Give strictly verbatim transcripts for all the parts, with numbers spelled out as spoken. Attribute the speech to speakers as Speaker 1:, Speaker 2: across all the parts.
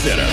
Speaker 1: Center.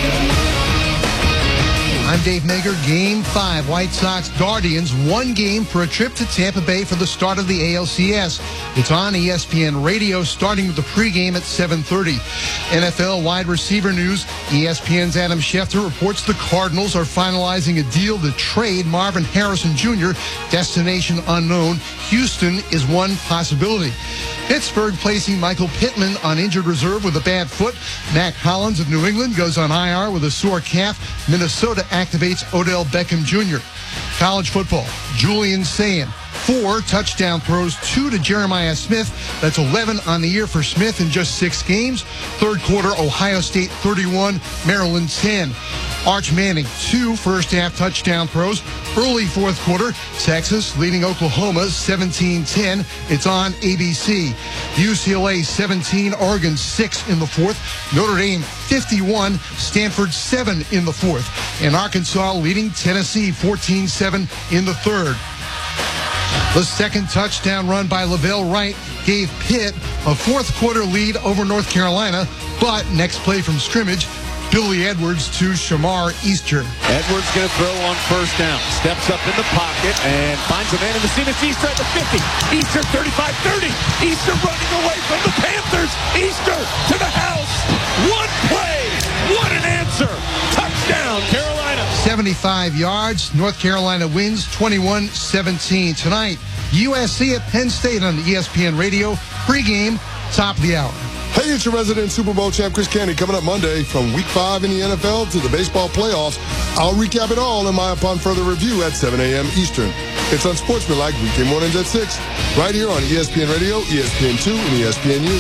Speaker 2: I'm Dave Mager. Game five, White Sox Guardians. One game for a trip to Tampa Bay for the start of the A L C S. It's on E S P N Radio, starting with the pregame at seven thirty. N F L wide receiver news. E S P N's Adam Schefter reports the Cardinals are finalizing a deal to trade Marvin Harrison Junior Destination unknown. Houston is one possibility. Pittsburgh placing Michael Pittman on injured reserve with a bad foot. Mac Hollins of New England goes on I R with a sore calf. Minnesota activates Odell Beckham Junior College football, Julian Sayin, four touchdown throws, two to Jeremiah Smith. That's eleven on the year for Smith in just six games. Third quarter, Ohio State thirty-one, Maryland ten. Arch Manning, two first-half touchdown throws. Early fourth quarter, Texas leading Oklahoma seventeen ten. It's on A B C. U C L A seventeen, Oregon six in the fourth. Notre Dame fifty-one, Stanford seven in the fourth. And Arkansas leading Tennessee fourteen seven in the third. The second touchdown run by Lavelle Wright gave Pitt a fourth quarter lead over North Carolina, but next play from scrimmage, Billy Edwards to Shamar Easter.
Speaker 3: Edwards going to throw on first down. Steps up in the pocket and finds a man in the seam. It's Easter at the fifty. Easter thirty-five thirty. Easter running away from the Panthers. Easter to the house. One play. What an answer. Touchdown, Carolina.
Speaker 2: seventy-five yards. North Carolina wins twenty-one seventeen. Tonight, U S C at Penn State on the E S P N Radio. Pre-game, top of the hour.
Speaker 4: Hey, it's your resident Super Bowl champ, Chris Candy, coming up Monday from week five in the N F L to the baseball playoffs. I'll recap it all in my Upon Further Review at seven a.m. Eastern. It's Unsportsmanlike weekday mornings at six, right here on E S P N Radio, E S P N two, and E S P N U.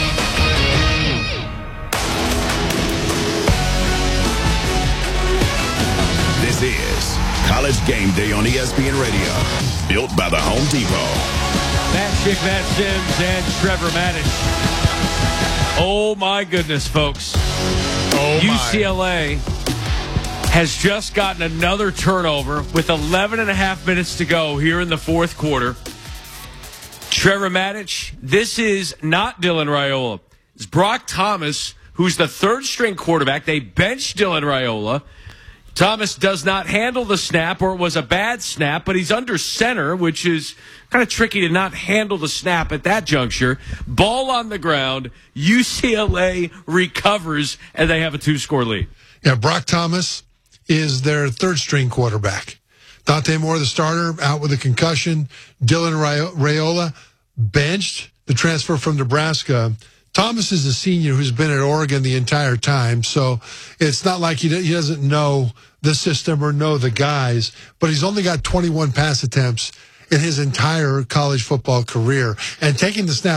Speaker 1: This is College Game Day on E S P N Radio, built by the Home Depot.
Speaker 5: Matt Schick, Matt Sims, and Trevor Maddich. Oh, my goodness, folks.
Speaker 4: Oh,
Speaker 5: U C L A has just gotten another turnover with eleven and a half minutes to go here in the fourth quarter. Trevor Maddich, this is not Dylan Raiola. It's Brock Thomas, who's the third-string quarterback. They benched Dylan Raiola. Thomas does not handle the snap, or it was a bad snap, but he's under center, which is kind of tricky to not handle the snap at that juncture. Ball on the ground. U C L A recovers, and they have a two-score lead.
Speaker 6: Yeah, Brock Thomas is their third-string quarterback. Dante Moore, the starter, out with a concussion. Dylan Raiola, benched, the transfer from Nebraska. Thomas is a senior who's been at Oregon the entire time, so it's not like he, he doesn't know the system or know the guys, but he's only got twenty-one pass attempts in his entire college football career. And taking the snap